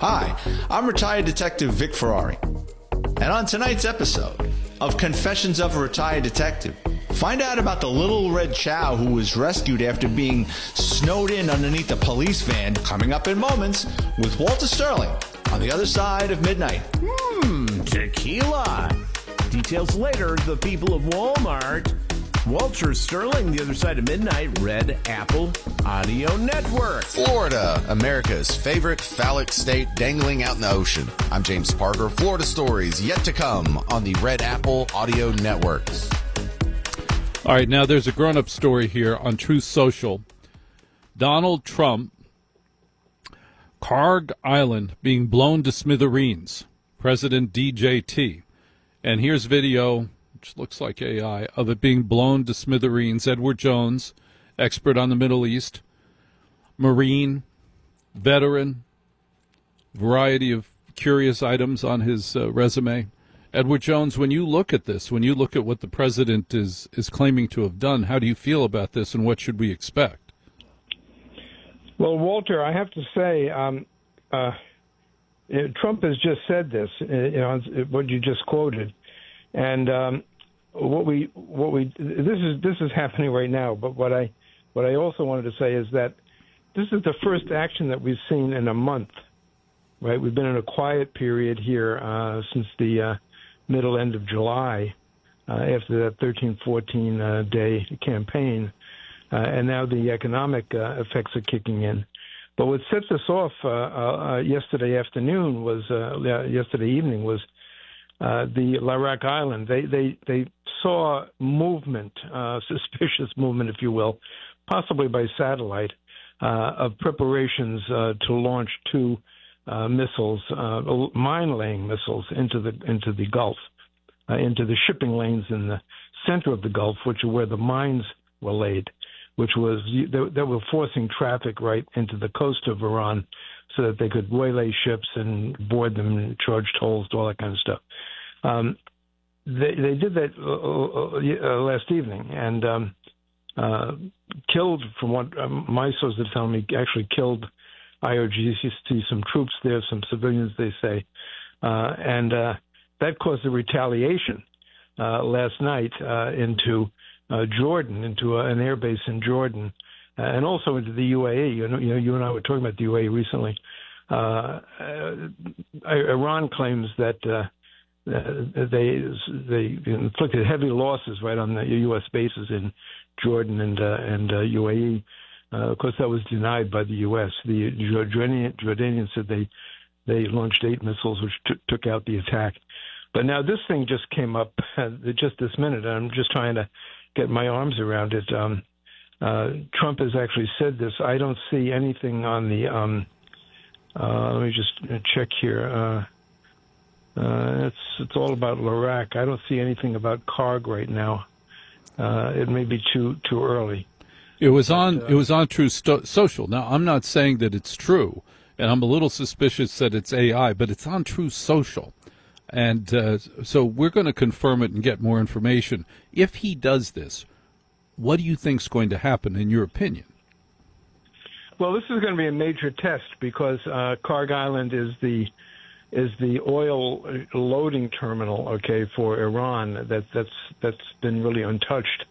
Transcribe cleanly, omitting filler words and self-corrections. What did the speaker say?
Hi, I'm retired detective Vic Ferrari. And on tonight's episode of Confessions of a Retired Detective, find out about the little red chow who was rescued after being snowed in underneath a police van, coming up in moments with Walter Sterling on the other side of midnight. Tequila. Details later, the people of Walmart. Walter Sterling, the other side of midnight, Red Apple Audio Network. Florida, America's favorite phallic state dangling out in the ocean. I'm James Parker. Florida stories yet to come on the Red Apple Audio Networks. All right, now there's a grown-up story here on Truth Social. Donald Trump, Carg Island being blown to smithereens. President DJT. And here's video, which looks like AI, of it being blown to smithereens. Edward Jones, expert on the Middle East, Marine, veteran, variety of curious items on his resume. Edward Jones, when you look at this, when you look at what the president is claiming to have done, how do you feel about this and what should we expect? Well, Walter, I have to say, Trump has just said this, what you just quoted, and this is happening right now. But what I also wanted to say is that this is the first action that we've seen in a month. Right, we've been in a quiet period here since the middle end of July, after that 13-14 day campaign, and now the economic effects are kicking in. But what sets us off yesterday evening was the Larak Island. They saw movement, suspicious movement, if you will, possibly by satellite, of preparations to launch two missiles, mine-laying missiles into the Gulf, into the shipping lanes in the center of the Gulf, which are where the mines were laid, which was they were forcing traffic right into the coast of Iran so that they could waylay ships and board them and charge tolls, all that kind of stuff. They did that last evening and killed, from what my sources are telling me, actually killed IRGC, some troops there, some civilians, they say. And that caused a retaliation last night into Jordan, into an airbase in Jordan, and also into the UAE. You and I were talking about the UAE recently. Iran claims that they inflicted heavy losses right on the U.S. bases in Jordan and UAE. Of course, that was denied by the U.S. The Jordanians said they launched 8 missiles, which took out the attack. But now this thing just came up just this minute, and I'm just trying to get my arms around it. Trump has actually said this. I don't see anything on the let me just check here. It's all about Larak. I don't see anything about Carg right now. It may be too early. It was on Truth Social. Now, I'm not saying that it's true, and I'm a little suspicious that it's AI, but it's on Truth Social. And so we're going to confirm it and get more information. If he does this, what do you think is going to happen, in your opinion? Well, this is going to be a major test because Carg Island is the oil loading terminal, okay, for Iran. That's been really untouched